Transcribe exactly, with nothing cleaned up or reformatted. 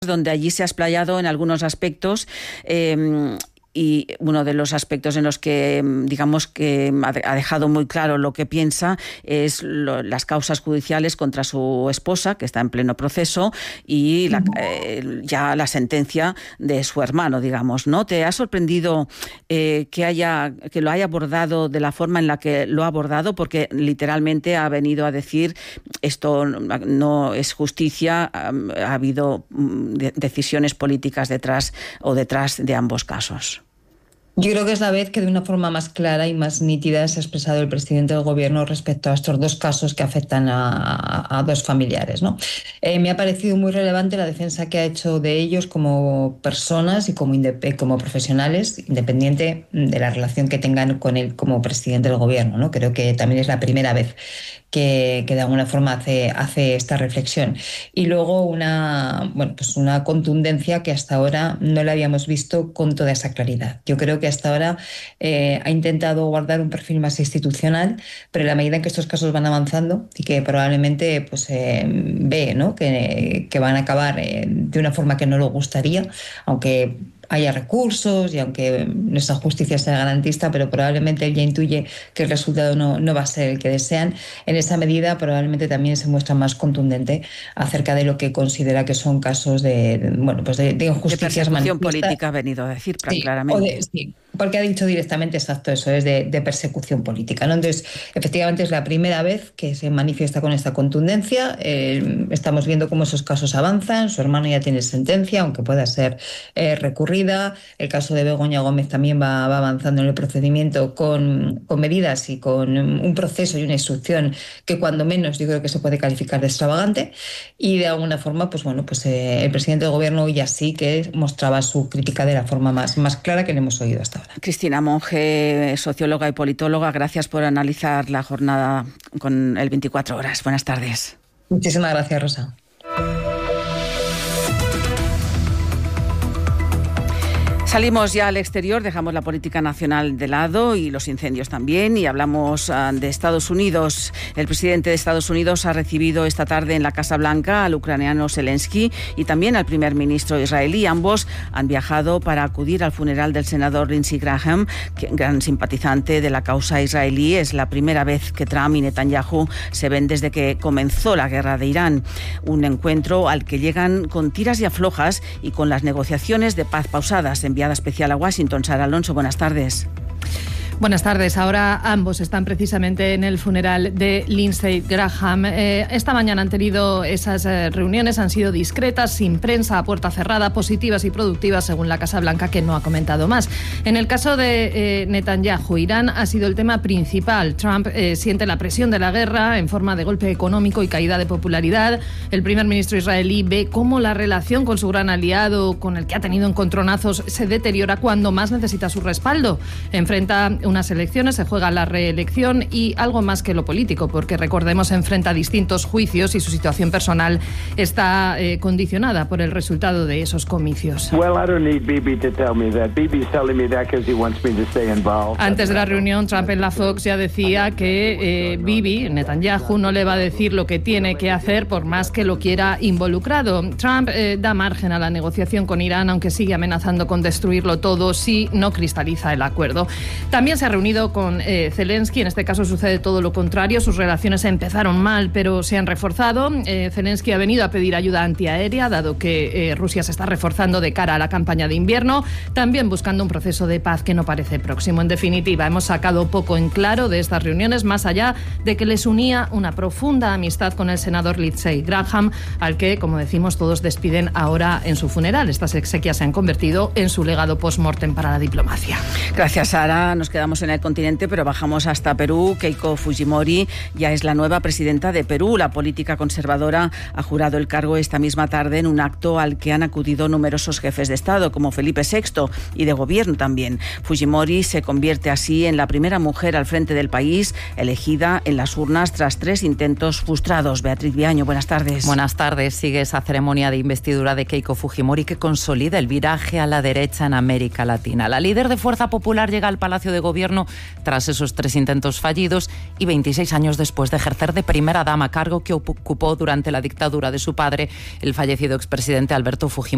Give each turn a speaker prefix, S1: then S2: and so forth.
S1: donde allí se ha explayado en algunos aspectos. Eh, Y uno de los aspectos en los que, digamos, que ha dejado muy claro lo que piensa es lo, las causas judiciales contra su esposa, que está en pleno proceso, y la, eh, ya la sentencia de su hermano, digamos, ¿no? ¿Te ha sorprendido eh, que haya que lo haya abordado de la forma en la que lo ha abordado? Porque literalmente ha venido a decir esto no es justicia, ha, ha habido de, decisiones políticas detrás o detrás de ambos casos.
S2: Yo creo que es la vez que de una forma más clara y más nítida se ha expresado el presidente del gobierno respecto a estos dos casos que afectan a, a, a dos familiares, ¿no? Eh, me ha parecido muy relevante la defensa que ha hecho de ellos como personas y como, indep- como profesionales, independiente de la relación que tengan con él como presidente del gobierno, ¿no? Creo que también es la primera vez que, que de alguna forma hace, hace esta reflexión. Y luego una, bueno, pues una contundencia que hasta ahora no la habíamos visto con toda esa claridad. Yo creo que hasta ahora eh, ha intentado guardar un perfil más institucional, pero en la medida en que estos casos van avanzando y que probablemente pues, eh, ve, ¿no? que, que van a acabar eh, de una forma que no le gustaría, aunque haya recursos y aunque nuestra justicia sea garantista, pero probablemente él ya intuye que el resultado no, no va a ser el que desean. En esa medida probablemente también se muestra más contundente acerca de lo que considera que son casos de, de bueno, pues de, de injusticias
S1: manifiestas. De persecución
S2: manifiestas.
S1: política ha venido a decir
S2: Sí,
S1: claramente.
S2: o de, sí, porque ha dicho directamente exacto eso, es de, de persecución política, ¿no? Entonces, efectivamente es la primera vez que se manifiesta con esta contundencia. Eh, estamos viendo cómo esos casos avanzan. Su hermano ya tiene sentencia, aunque pueda ser eh, recurrida. El caso de Begoña Gómez también va, va avanzando en el procedimiento con, con medidas y con un proceso y una instrucción que cuando menos yo creo que se puede calificar de extravagante. Y de alguna forma, pues bueno, pues eh, el presidente del gobierno ya sí que mostraba su crítica de la forma más, más clara que le hemos oído hasta ahora.
S1: Cristina Monge, socióloga y politóloga, gracias por analizar la jornada con el veinticuatro horas. Buenas tardes.
S2: Muchísimas gracias, Rosa.
S1: Salimos ya al exterior, dejamos la política nacional de lado y los incendios también y hablamos uh, de Estados Unidos. El presidente de Estados Unidos ha recibido esta tarde en la Casa Blanca al ucraniano Zelensky y también al primer ministro israelí. Ambos han viajado para acudir al funeral del senador Lindsey Graham, que, gran simpatizante de la causa israelí. Es la primera vez que Trump y Netanyahu se ven desde que comenzó la guerra de Irán. Un encuentro al que llegan con tiras y aflojas y con las negociaciones de paz pausadas. Enviada especial a Washington, Sara Alonso, buenas tardes.
S3: Buenas tardes. Ahora ambos están precisamente en el funeral de Lindsey Graham. Eh, esta mañana han tenido esas eh, reuniones, han sido discretas, sin prensa, a puerta cerrada, positivas y productivas, según la Casa Blanca, que no ha comentado más. En el caso de eh, Netanyahu, Irán ha sido el tema principal. Trump eh, siente la presión de la guerra en forma de golpe económico y caída de popularidad. El primer ministro israelí ve cómo la relación con su gran aliado, con el que ha tenido encontronazos, se deteriora cuando más necesita su respaldo. Enfrenta unas elecciones, se juega la reelección y algo más que lo político, porque recordemos, enfrenta distintos juicios y su situación personal está eh, condicionada por el resultado de esos comicios. Antes de la reunión, Trump en la Fox ya decía que eh, Bibi, Netanyahu, no le va a decir lo que tiene que hacer por más que lo quiera involucrado. Trump eh, da margen a la negociación con Irán, aunque sigue amenazando con destruirlo todo si no cristaliza el acuerdo. También se ha reunido con eh, Zelensky. En este caso sucede todo lo contrario. Sus relaciones empezaron mal, pero se han reforzado. Eh, Zelensky ha venido a pedir ayuda antiaérea, dado que eh, Rusia se está reforzando de cara a la campaña de invierno, también buscando un proceso de paz que no parece próximo. En definitiva, hemos sacado poco en claro de estas reuniones, más allá de que les unía una profunda amistad con el senador Lindsey Graham, al que, como decimos, todos despiden ahora en su funeral. Estas exequias se han convertido en su legado post-mortem para la diplomacia.
S1: Gracias, Sara. Nos quedamos en el continente, pero bajamos hasta Perú. Keiko Fujimori ya es la nueva presidenta de Perú. La política conservadora ha jurado el cargo esta misma tarde en un acto al que han acudido numerosos jefes de Estado, como Felipe sexto, y de gobierno también. Fujimori se convierte así en la primera mujer al frente del país, elegida en las urnas tras tres intentos frustrados. Beatriz Viaño, buenas tardes.
S4: Buenas tardes. Sigue esa ceremonia de investidura de Keiko Fujimori que consolida el viraje a la derecha en América Latina. La líder de Fuerza Popular llega al Palacio de Gobierno tras esos tres intentos fallidos y veintiséis años después de ejercer de primera dama, cargo que ocupó durante la dictadura de su padre, el fallecido expresidente Alberto Fujimori.